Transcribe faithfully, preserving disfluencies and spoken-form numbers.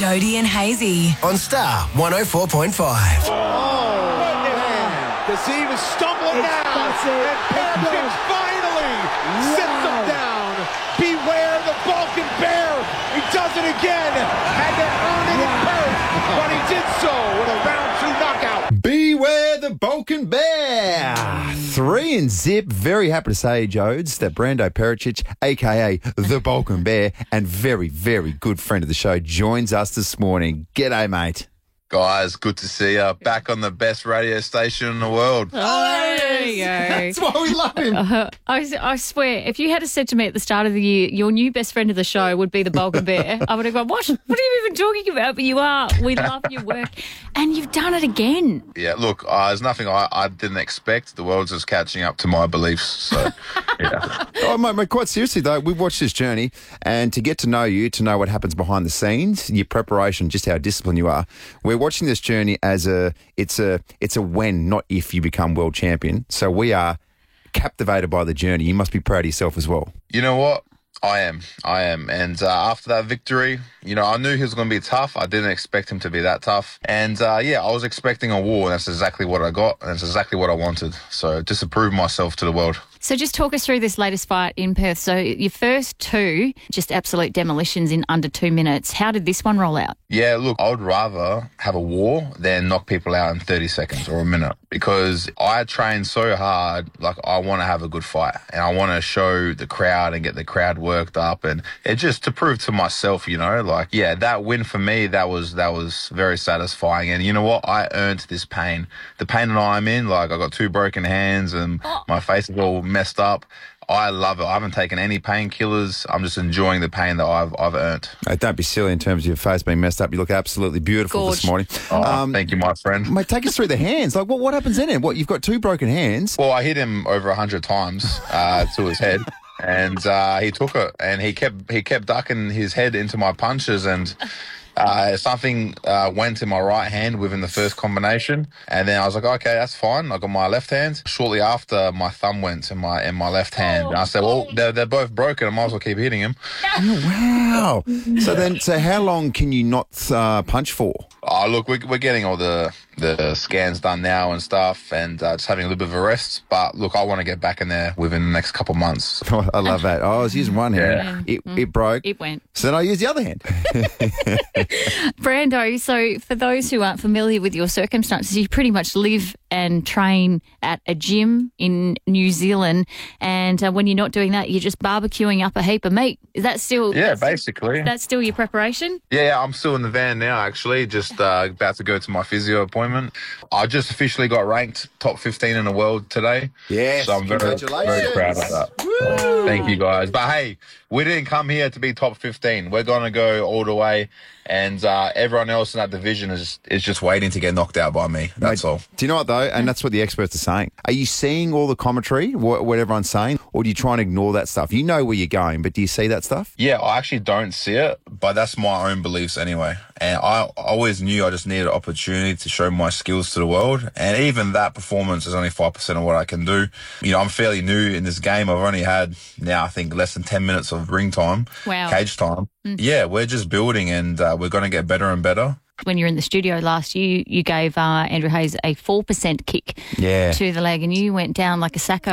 Jody and Hazy on Star one oh four point five. Oh, Kazim is stumbling It's down, massive. and Perisic finally sits him down. Beware the Balkan Bear. He does it again. Had to earn it in Perth, but he did so with a round two knockout. Beware the Balkan Bear. Three and zip. Very happy to say, Jodes, that Brando Perisic, a k a the Balkan Bear, and very, very good friend of the show, joins us this morning. G'day, mate. Guys, good to see you. Back on the best radio station in the world. Oh, there you go. That's why we love him. Uh, I, I swear, if you had said to me at the start of the year, your new best friend of the show would be the Balkan Bear, I would have gone, what? What are you even talking about? But you are. We love your work. And you've done it again. Yeah, look, uh, there's nothing I, I didn't expect. The world's just catching up to my beliefs. So, yeah. Oh, mate, mate, quite seriously, though, we've watched this journey, and to get to know you, to know what happens behind the scenes, your preparation, just how disciplined you are, we're watching this journey as a, it's a, it's a when, not if you become world champion. So we are captivated by the journey. You must be proud of yourself as well. You know what? I am. I am. And uh, after that victory, you know, I knew he was going to be tough. I didn't expect him to be that tough. And, uh, yeah, I was expecting a war, and that's exactly what I got, and that's exactly what I wanted. So just to prove myself to the world. So just talk us through this latest fight in Perth. So your first two, just absolute demolitions in under two minutes. How did this one roll out? Yeah, look, I would rather have a war than knock people out in thirty seconds or a minute, because I train so hard. Like, I want to have a good fight, and I want to show the crowd and get the crowd worked up, and it just to prove to myself, you know, like, yeah, that win for me, that was that was very satisfying. And you know what? I earned this pain. The pain that I'm in, like, I got two broken hands and oh. my face is all messed up. I love it. I haven't taken any painkillers. I'm just enjoying the pain that I've I've earned. Hey, don't be silly in terms of your face being messed up. You look absolutely beautiful Gorge. this morning. Oh, Um, thank you, my friend. Mate, take us through the hands. Like, what what happens in it? What, you've got two broken hands. Well, I hit him over a hundred times uh, to his head, and uh, he took it, and he kept he kept ducking his head into my punches, and uh, something uh, went in my right hand within the first combination, and then I was like, okay, that's fine. I got my left hand. Shortly after, my thumb went in my in my left hand, and I said, well, they're they're both broken. I might as well keep hitting him. Oh, wow. So then, so how long can you not uh, punch for? Oh, look, we're, we're getting all the, the scans done now and stuff, and uh, just having a little bit of a rest. But, look, I want to get back in there within the next couple of months. Oh, I love that. Oh, I was using one hand. Yeah. It, it broke. It went. So then I used the other hand. Brando, so for those who aren't familiar with your circumstances, you pretty much live and train at a gym in New Zealand, and uh, when you're not doing that, you're just barbecuing up a heap of meat. Is that still... Yeah, that's still- basically. That's still your preparation? Yeah, yeah, I'm still in the van now, actually, just uh, about to go to my physio appointment. I just officially got ranked top fifteen in the world today. Yes, so I'm very, congratulations. very proud of that. Woo! Thank you, guys. But, hey, we didn't come here to be top fifteen. We're going to go all the way, and uh, everyone else in that division is is just waiting to get knocked out by me. That's Mate, all. Do you know what, though? And that's what the experts are saying. Are you seeing all the commentary, what, what everyone's saying, or do you try and ignore that stuff? You know where you're going, but do you see that stuff? Yeah, I actually don't see it, but that's my own beliefs anyway. And I always knew I just needed an opportunity to show my skills to the world. And even that performance is only five percent of what I can do. You know, I'm fairly new in this game. I've only had now, I think, less than ten minutes of ring time, Wow. cage time. Mm. Yeah, we're just building, and uh, we're going to get better and better. When you were in the studio last year, you gave uh, Andrew Hayes a four percent kick Yeah. to the leg, and you went down like a sacco.